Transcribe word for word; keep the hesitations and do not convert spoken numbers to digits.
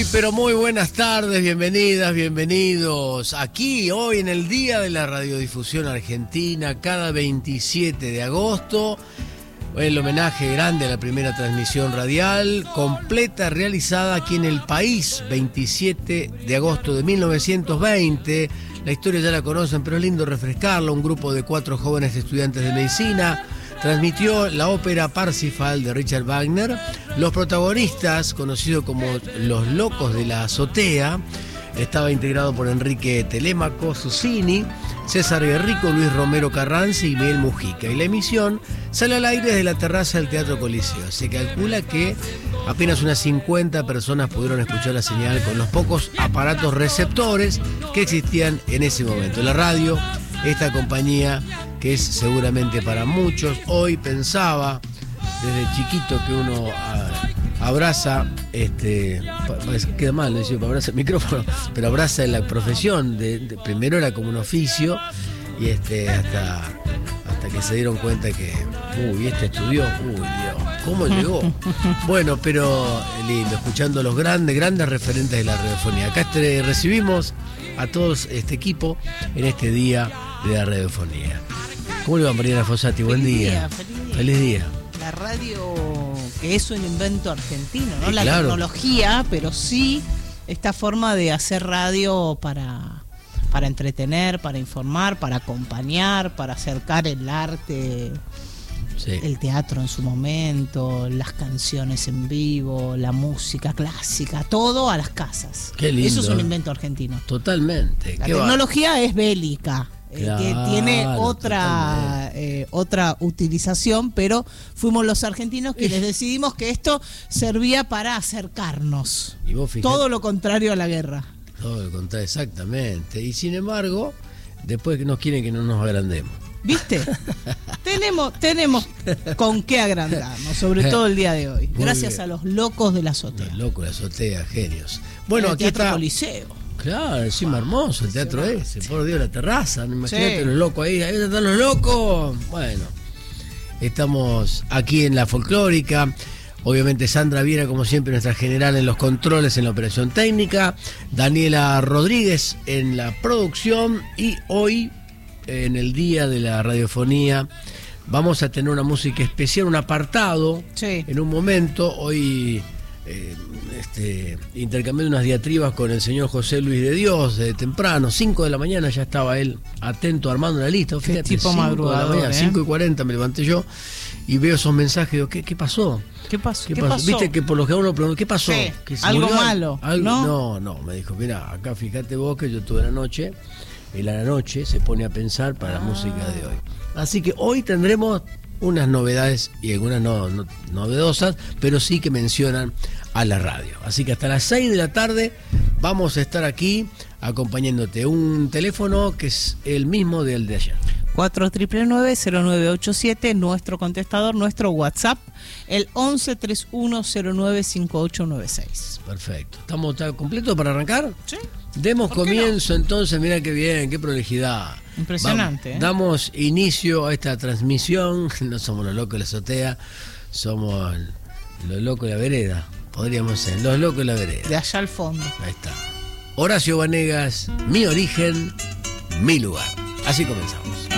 pero muy buenas tardes, bienvenidas, bienvenidos. Aquí, hoy en el Día de la Radiodifusión Argentina, cada veintisiete de agosto, el homenaje grande a la primera transmisión radial, completa, realizada aquí en El País, veintisiete de agosto de mil novecientos veinte. La historia ya la conocen, pero es lindo refrescarla. Un grupo de cuatro jóvenes estudiantes de medicina transmitió la ópera Parsifal de Richard Wagner. Los protagonistas, conocidos como Los Locos de la Azotea, estaba integrado por Enrique Telémaco Susini, César Guerrico, Luis Romero Carranza y Miguel Mujica. Y la emisión sale al aire desde la terraza del Teatro Coliseo. Se calcula que apenas unas cincuenta personas pudieron escuchar la señal con los pocos aparatos receptores que existían en ese momento. La radio, esta compañía que es seguramente para muchos, hoy pensaba desde chiquito que uno a, abraza, este, queda mal, no decir, abraza el micrófono, pero abraza la profesión, de, de, primero era como un oficio y este, hasta, hasta que se dieron cuenta que, uy, este estudió, uy, Dios, ¿cómo llegó? Bueno, pero lindo, escuchando a los grandes, grandes referentes de la radiofonía. Acá este, recibimos a todos este equipo en este día de la radiofonía. ¿Cómo le va, Mariana Fossati? Buen feliz día. día. Feliz día. Feliz día. La radio, que es un invento argentino, ¿no? Sí, la claro. Tecnología, pero sí esta forma de hacer radio para, para entretener, para informar, para acompañar, para acercar el arte, sí. El teatro en su momento, las canciones en vivo, la música clásica, todo a las casas. Qué lindo. Eso es un invento argentino. Totalmente. La Qué tecnología va. es bélica. Claro, que tiene otra eh, otra utilización, pero fuimos los argentinos quienes decidimos que esto servía para acercarnos. Y vos fijate, todo lo contrario a la guerra. Todo lo contrario, exactamente. Y sin embargo, después que nos quieren que no nos agrandemos. ¿Viste? tenemos tenemos con qué agrandarnos, sobre todo el día de hoy. Muy gracias bien. A los locos de la azotea. Los locos de la azotea, genios. Bueno, el aquí Teatro está. Coliseo. Claro, encima hermoso el teatro ese, por Dios, la terraza, imagínate sí. Los locos ahí, ahí están los locos. Bueno, estamos aquí en la folclórica, obviamente Sandra Viera, como siempre, nuestra general en los controles, en la operación técnica, Daniela Rodríguez en la producción, y hoy, en el Día de la Radiofonía, vamos a tener una música especial, un apartado, sí. En un momento, hoy... Eh, este, intercambiando unas diatribas con el señor José Luis de Dios de temprano, cinco de la mañana ya estaba él atento armando la lista. Fíjate, tipo madrugador, mañana, ¿eh? cinco y cuarenta me levanté yo y veo esos mensajes y digo, ¿qué, qué pasó? ¿Qué pasó? ¿Qué, ¿Qué pasó? pasó? Viste que por lo que uno pregunta, ¿qué pasó? Sí, ¿Que se algo murió? malo, ¿Algo? ¿no? No, no, me dijo, mira, acá fíjate vos que yo tuve la noche, y la noche se pone a pensar para ah. la música de hoy. Así que hoy tendremos unas novedades y algunas no, no novedosas, pero sí que mencionan a la radio. Así que hasta las seis de la tarde vamos a estar aquí acompañándote. Un teléfono que es el mismo del de ayer. cuatro nueve nueve cero nueve ocho siete, nuestro contestador, nuestro WhatsApp, el once treinta y uno cero nueve cincuenta y ocho noventa y seis. Perfecto. ¿Estamos completos para arrancar? Sí. Demos comienzo no? entonces, mira qué bien, qué prolijidad. Impresionante. Vamos, ¿eh? Damos inicio a esta transmisión. No somos los locos de la azotea, somos los locos de la vereda. Podríamos ser los locos de la vereda. De allá al fondo. Ahí está. Horacio Vanegas, mi origen, mi lugar. Así comenzamos.